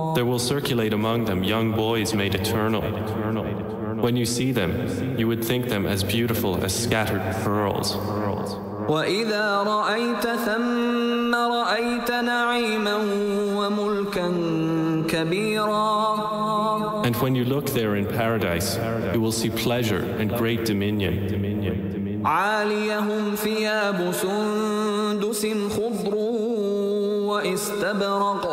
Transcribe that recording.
There will circulate among them young boys made eternal. When you see them, you would think them as beautiful as scattered pearls. وإذا رأيت ثم رأيت نعيما وملكا كبيرا. And when you look there in paradise, you will see pleasure and great dominion. عاليهم ثياب سندس خضر واستبرق